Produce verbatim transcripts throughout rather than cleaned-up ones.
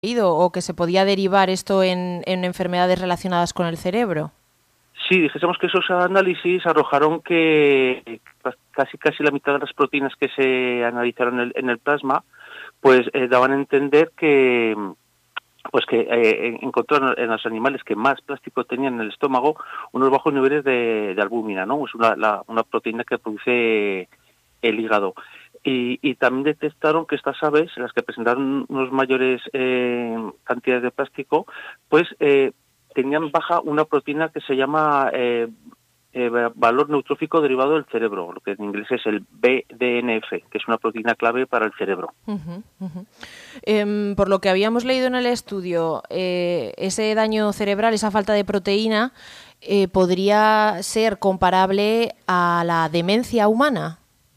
o que se podía derivar esto en, en enfermedades relacionadas con el cerebro. Sí, dijésemos que esos análisis arrojaron que casi casi la mitad de las proteínas que se analizaron en el, en el plasma, pues eh, daban a entender que pues que eh, encontraron en los animales que más plástico tenían en el estómago unos bajos niveles de, de albúmina, ¿no? Es una, la, una proteína que produce el hígado. Y, y también detectaron que estas aves, las que presentaron unos mayores eh, cantidades de plástico, pues eh, tenían baja una proteína que se llama eh, eh, valor neutrófico derivado del cerebro, lo que en inglés es el B D N F, que es una proteína clave para el cerebro. Uh-huh, uh-huh. Eh, por lo que habíamos leído en el estudio, eh, ese daño cerebral, esa falta de proteína, eh, ¿podría ser comparable a la demencia humana?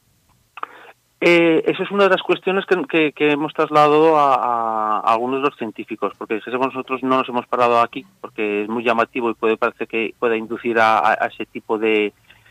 Eh, esa es una de las cuestiones que, que, que hemos trasladado a, a, a algunos de los científicos, porque nosotros no nos hemos parado aquí, porque es muy llamativo y puede parecer que pueda inducir a, a ese tipo de,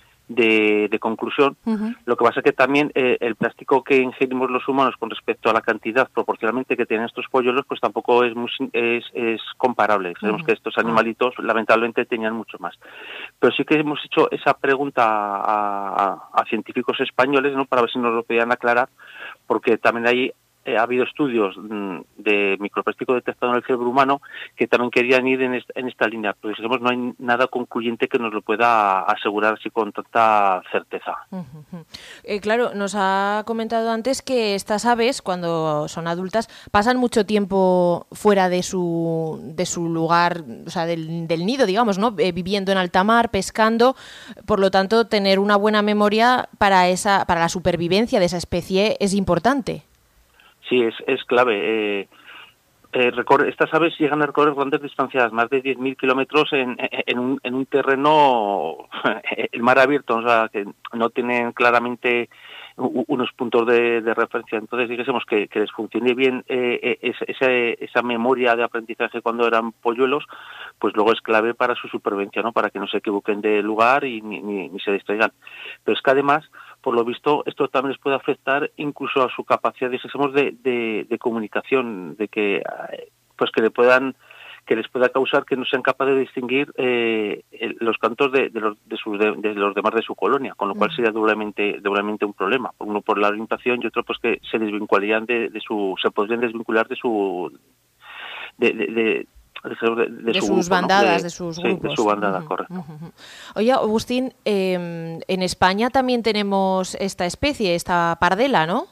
de, de conclusión. Uh-huh. Lo que pasa es que también eh, el plástico que ingerimos los humanos con respecto a la cantidad proporcionalmente que tienen estos polluelos, pues tampoco es muy, es, es comparable. Sabemos uh-huh. que estos animalitos uh-huh. lamentablemente tenían mucho más. Pero sí que hemos hecho esa pregunta a, a, a científicos españoles, ¿no?, para ver si nos lo podían aclarar, porque también hay Eh, ha habido estudios mm, de microplástico detectado en el cerebro humano que también querían ir en, est en esta línea, pero digamos, no hay nada concluyente que nos lo pueda asegurar así con tanta certeza. Uh-huh. Eh, claro, nos ha comentado antes que estas aves, cuando son adultas, pasan mucho tiempo fuera de su, de su lugar, o sea, del, del nido, digamos, ¿no? Eh, viviendo en alta mar, pescando, por lo tanto, tener una buena memoria para, esa, para la supervivencia de esa especie es importante. Sí, es, es clave. Eh, eh, recorre, estas aves llegan a recorrer grandes distancias, más de diez mil kilómetros en, en, un, en un terreno, el mar abierto, o sea, que no tienen claramente unos puntos de, de referencia. Entonces, dijésemos que, que les funcione bien eh, esa, esa memoria de aprendizaje cuando eran polluelos, pues luego es clave para su supervivencia, ¿no?, para que no se equivoquen de lugar y ni, ni, ni se distraigan. Pero es que además, por lo visto, esto también les puede afectar incluso a su capacidad, digamos, de, de, de comunicación, de que pues que le puedan que les pueda causar que no sean capaces de distinguir eh, los cantos de, de, los, de, sus, de, de los demás de su colonia, con lo cual sería doblemente, doblemente un problema. Uno por la orientación y otro pues que se desvincularían de, de su, se podrían desvincular de su de, de, de De, de, de su sus grupo, bandadas, ¿no? de, de sus sí, grupos. De su bandada, uh-huh, correcto. Uh-huh. Oye, Agustín, eh, en España también tenemos esta especie, esta pardela, ¿no?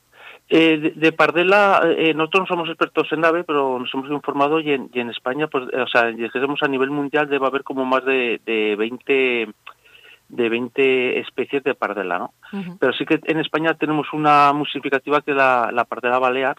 Eh, de, de pardela, eh, nosotros no somos expertos en ave, pero nos hemos informado y en, y en España, pues, eh, o sea, digamos a nivel mundial debe haber como más de, de veinte de veinte especies de pardela, ¿no? Uh-huh. Pero sí que en España tenemos una muy significativa que es la, la pardela balear,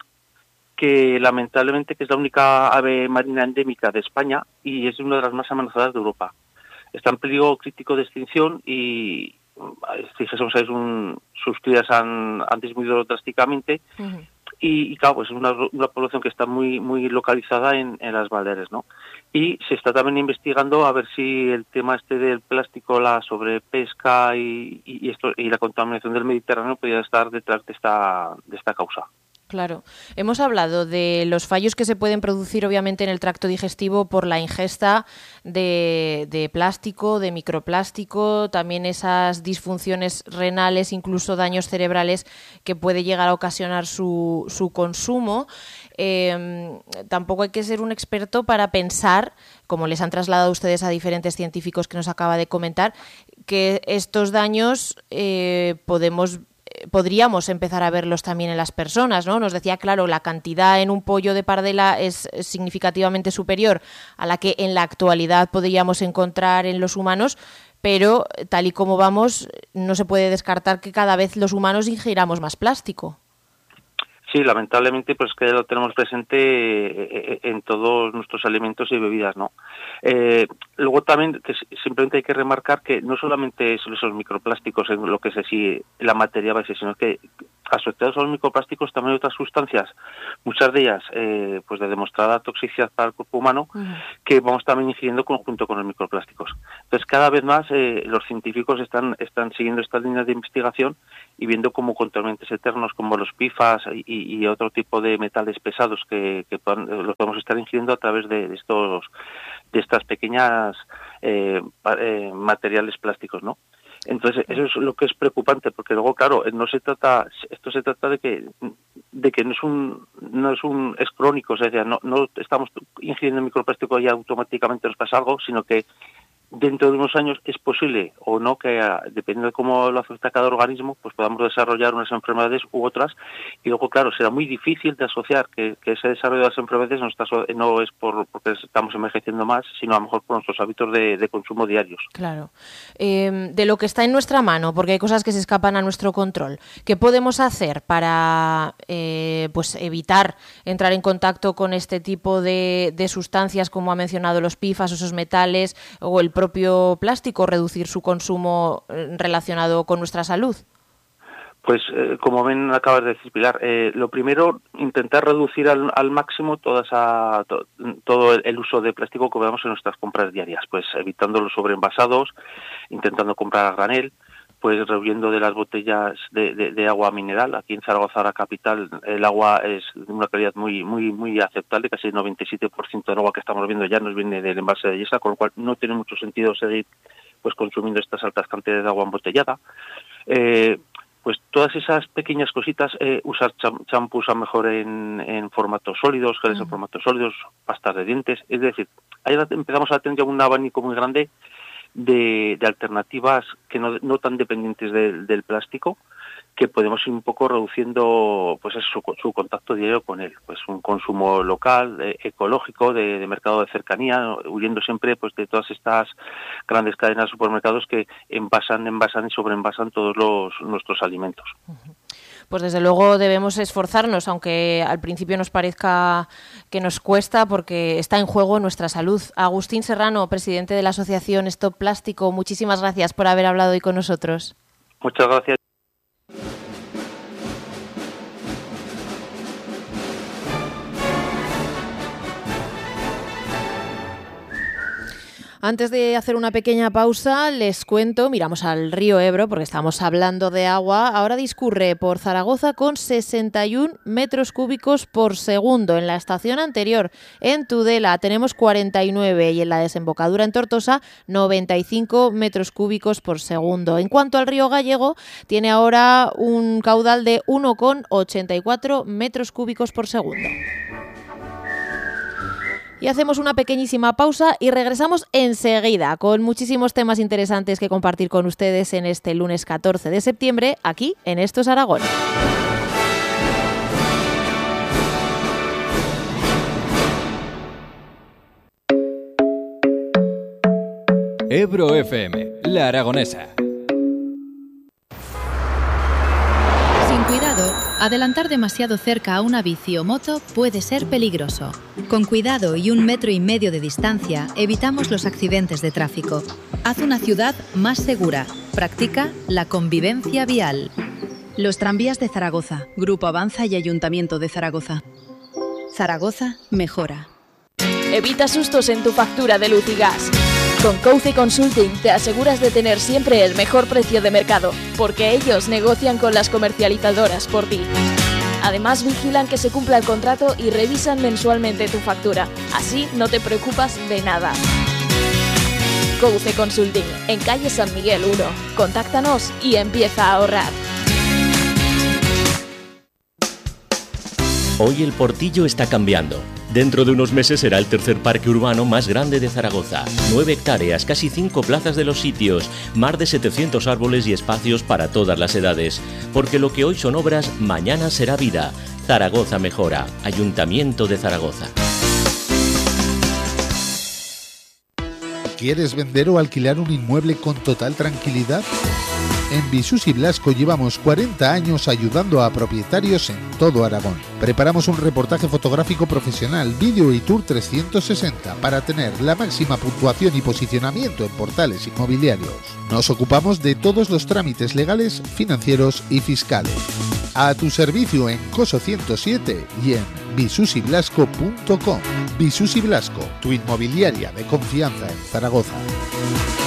que lamentablemente que es la única ave marina endémica de España y es una de las más amenazadas de Europa. Está en peligro crítico de extinción y dijésemos, es un, sus crías han, han disminuido drásticamente. Uh-huh. y, y claro, pues es una, una población que está muy muy localizada en, en las Baleares, ¿no? Y se está también investigando a ver si el tema este del plástico, la sobrepesca y, y, y esto y la contaminación del Mediterráneo podría estar detrás de esta de esta causa. Claro. Hemos hablado de los fallos que se pueden producir, obviamente, en el tracto digestivo por la ingesta de, de plástico, de microplástico, también esas disfunciones renales, incluso daños cerebrales que puede llegar a ocasionar su, su consumo. Eh, tampoco hay que ser un experto para pensar, como les han trasladado ustedes a diferentes científicos que nos acaba de comentar, que estos daños eh, podemos podríamos empezar a verlos también en las personas, ¿no? Nos decía, claro, la cantidad en un pollo de pardela es significativamente superior a la que en la actualidad podríamos encontrar en los humanos, pero tal y como vamos, no se puede descartar que cada vez los humanos ingiramos más plástico. Sí, lamentablemente, pues que ya lo tenemos presente en todos nuestros alimentos y bebidas, ¿no? Eh, luego también que simplemente hay que remarcar que no solamente son esos microplásticos en lo que es así la materia base, sino que asociados a los microplásticos también hay otras sustancias, muchas de ellas eh, pues de demostrada toxicidad para el cuerpo humano, uh-huh. que vamos también ingiriendo conjunto con los microplásticos. Entonces cada vez más eh, los científicos están están siguiendo estas líneas de investigación y viendo cómo contaminantes eternos como los P F A S y y, y otro tipo de metales pesados que, que puedan, los podemos estar ingiriendo a través de, de estos de estas pequeñas eh, eh, materiales plásticos, ¿no? Entonces eso es lo que es preocupante, porque luego, claro, no se trata, esto se trata de que de que no es un no es un es crónico, o sea, no no estamos ingiriendo microplástico y automáticamente nos pasa algo, sino que dentro de unos años es posible o no que, dependiendo de cómo lo afecta cada organismo, pues podamos desarrollar unas enfermedades u otras, y luego, claro, será muy difícil de asociar que, que ese desarrollo de las enfermedades no, está, no es por porque estamos envejeciendo más, sino a lo mejor por nuestros hábitos de, de consumo diarios. Claro. Eh, de lo que está en nuestra mano, porque hay cosas que se escapan a nuestro control, ¿qué podemos hacer para eh, pues evitar entrar en contacto con este tipo de, de sustancias, como ha mencionado los P F A S, esos metales, o el propio plástico, reducir su consumo relacionado con nuestra salud? Pues eh, como ven, acabas de decir, Pilar, eh, lo primero, intentar reducir al, al máximo toda esa, to, todo el, el uso de plástico que veamos en nuestras compras diarias, pues evitando los sobreenvasados, intentando comprar a granel, pues rehuyendo de las botellas de, de, de agua mineral. Aquí en Zaragoza, la capital, el agua es de una calidad muy muy muy aceptable, casi el noventa y siete por ciento del agua que estamos viendo ya nos viene del envase de Yesa, con lo cual no tiene mucho sentido seguir pues consumiendo estas altas cantidades de agua embotellada. Eh, pues todas esas pequeñas cositas, eh, usar champús a mejor en, en formatos sólidos, geles uh-huh. en formatos sólidos, pastas de dientes, es decir, ahí empezamos a tener ya un abanico muy grande De, de alternativas que no, no tan dependientes de, del plástico, que podemos ir un poco reduciendo pues su, su contacto diario con él, pues un consumo local, eh, ecológico, de, de mercado de cercanía, huyendo siempre pues de todas estas grandes cadenas de supermercados que envasan, envasan y sobreenvasan todos los nuestros alimentos. Uh-huh. Pues desde luego debemos esforzarnos, aunque al principio nos parezca que nos cuesta, porque está en juego nuestra salud. Agustín Serrano, presidente de la asociación Stop Plástico, muchísimas gracias por haber hablado hoy con nosotros. Muchas gracias. Antes de hacer una pequeña pausa, les cuento, miramos al río Ebro, porque estamos hablando de agua. Ahora discurre por Zaragoza con sesenta y un metros cúbicos por segundo. En la estación anterior, en Tudela, tenemos cuarenta y nueve y en la desembocadura en Tortosa, noventa y cinco metros cúbicos por segundo. En cuanto al río Gallego, tiene ahora un caudal de uno coma ochenta y cuatro metros cúbicos por segundo. Y hacemos una pequeñísima pausa y regresamos enseguida con muchísimos temas interesantes que compartir con ustedes en este lunes catorce de septiembre, aquí en Esto es Aragón. Ebro F M, La Aragonesa. Sin cuidado, adelantar demasiado cerca a una bici o moto puede ser peligroso. Con cuidado y un metro y medio de distancia, evitamos los accidentes de tráfico. Haz una ciudad más segura. Practica la convivencia vial. Los tranvías de Zaragoza, Grupo Avanza y Ayuntamiento de Zaragoza. Zaragoza mejora. Evita sustos en tu factura de luz y gas. Con Couce Consulting te aseguras de tener siempre el mejor precio de mercado, porque ellos negocian con las comercializadoras por ti. Además, vigilan que se cumpla el contrato y revisan mensualmente tu factura. Así no te preocupas de nada. Couce Consulting, en calle San Miguel uno. Contáctanos y empieza a ahorrar. Hoy el Portillo está cambiando. Dentro de unos meses será el tercer parque urbano más grande de Zaragoza. Nueve hectáreas, casi cinco plazas de los sitios, más de setecientos árboles y espacios para todas las edades. Porque lo que hoy son obras, mañana será vida. Zaragoza mejora. Ayuntamiento de Zaragoza. ¿Quieres vender o alquilar un inmueble con total tranquilidad? En Visus y Blasco llevamos cuarenta años ayudando a propietarios en todo Aragón. Preparamos un reportaje fotográfico profesional, vídeo y tour trescientos sesenta para tener la máxima puntuación y posicionamiento en portales inmobiliarios. Nos ocupamos de todos los trámites legales, financieros y fiscales. A tu servicio en Coso ciento siete y en visus y blasco punto com. Visus y Blasco, tu inmobiliaria de confianza en Zaragoza.